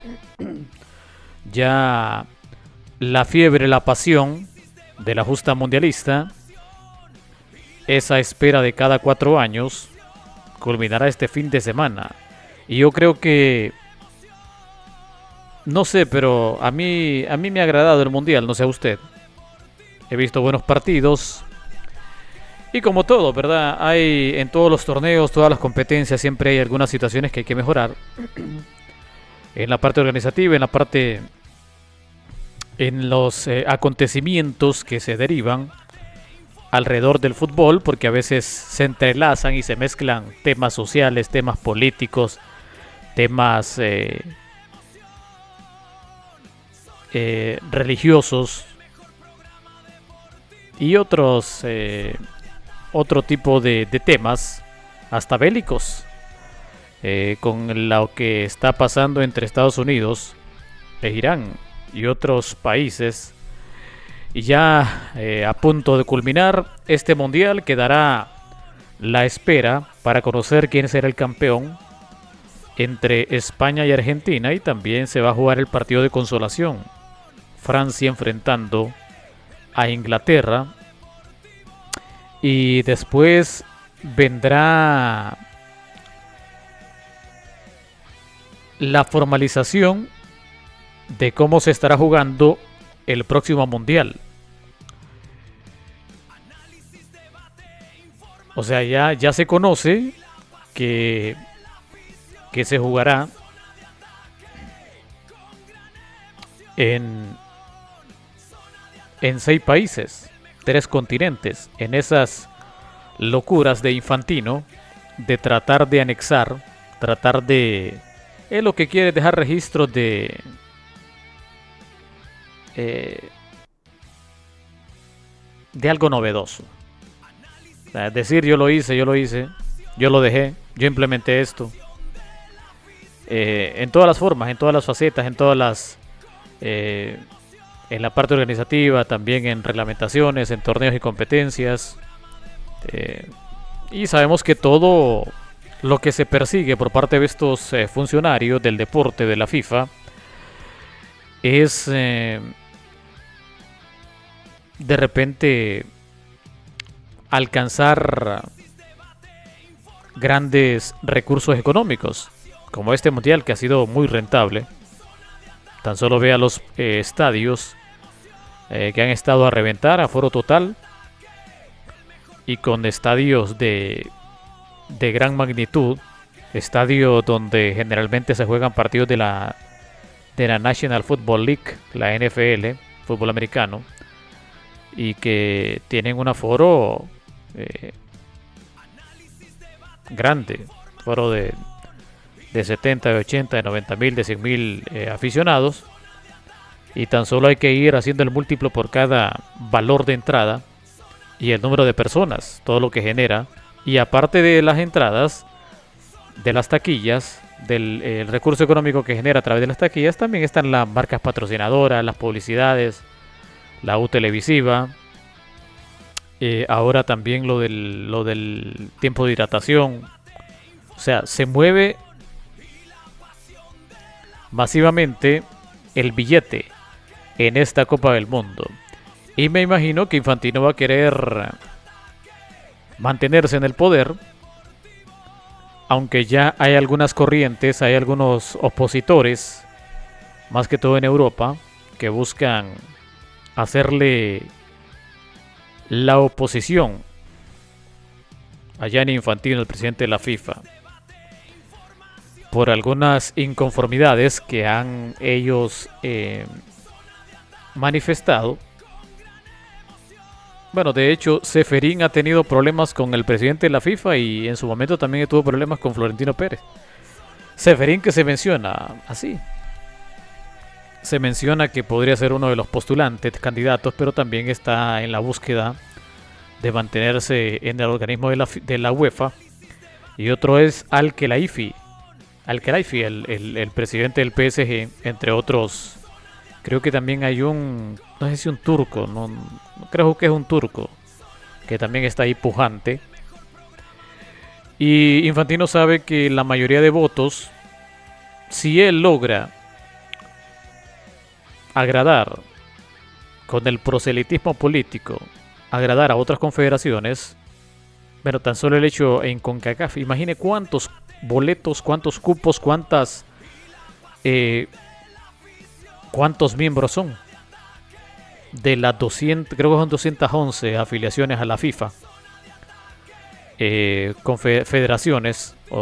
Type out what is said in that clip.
Ya la fiebre, la pasión de la justa mundialista, esa espera de cada 4 años, culminará este fin de semana. Y yo creo que, no sé, pero a mí me ha agradado el mundial, no sé a usted. He visto buenos partidos. Y como todo, ¿verdad? Hay en todos los torneos, todas las competencias, siempre hay algunas situaciones que hay que mejorar. En la parte organizativa, en los acontecimientos que se derivan alrededor del fútbol, porque a veces se entrelazan y se mezclan temas sociales, temas políticos, temas religiosos y otro tipo de temas, hasta bélicos, con lo que está pasando entre Estados Unidos e Irán y otros países. Y ya a punto de culminar este mundial, quedará la espera para conocer quién será el campeón entre España y Argentina, y también se va a jugar el partido de consolación. Francia enfrentando a Inglaterra, y después vendrá la formalización de cómo se estará jugando el próximo mundial. O sea, ya se conoce que, que se jugará en, en 6 países, 3 continentes, en esas locuras de Infantino de tratar de anexar, tratar de... Él lo que quiere es dejar registros eh, de algo novedoso. O sea, es decir, yo lo dejé, yo implementé esto. En todas las formas, en todas las facetas, eh, en la parte organizativa, también en reglamentaciones, en torneos y competencias. eh, y sabemos que todo lo que se persigue por parte de estos funcionarios del deporte de la FIFA es de repente alcanzar grandes recursos económicos, como este mundial que ha sido muy rentable. Tan solo vea los estadios que han estado a reventar a foro total, y con estadios de gran magnitud, estadios donde generalmente se juegan partidos de la National Football League, la NFL, fútbol americano, y que tienen un aforo grande, aforo de 70, de 80, de 90 mil, de 100 mil aficionados, y tan solo hay que ir haciendo el múltiplo por cada valor de entrada y el número de personas, todo lo que genera. Y aparte de las entradas, de las taquillas, del el recurso económico que genera a través de las taquillas, también están las marcas patrocinadoras, las publicidades, la U televisiva, ahora también lo del tiempo de hidratación. O sea, se mueve masivamente el billete en esta Copa del Mundo. Y me imagino que Infantino va a querer mantenerse en el poder, aunque ya hay algunas corrientes, hay algunos opositores, más que todo en Europa, que buscan hacerle la oposición a Gianni Infantino, el presidente de la FIFA, por algunas inconformidades que han ellos manifestado. Bueno, de hecho, Ceferín ha tenido problemas con el presidente de la FIFA, y en su momento también tuvo problemas con Florentino Pérez. Ceferín, que se menciona así. Se menciona que podría ser uno de los postulantes, candidatos, pero también está en la búsqueda de mantenerse en el organismo de la UEFA. Y otro es Al-Khelaifi. Al-Khelaifi, el presidente del PSG, entre otros. Creo que también hay no sé si un turco, no creo que es un turco, que también está ahí pujante. Y Infantino sabe que la mayoría de votos, si él logra agradar con el proselitismo político, agradar a otras confederaciones, pero tan solo el hecho en CONCACAF, imagine cuántos boletos, cuántos cupos, cuántos miembros son de las 200, creo que son 211 afiliaciones a la FIFA, federaciones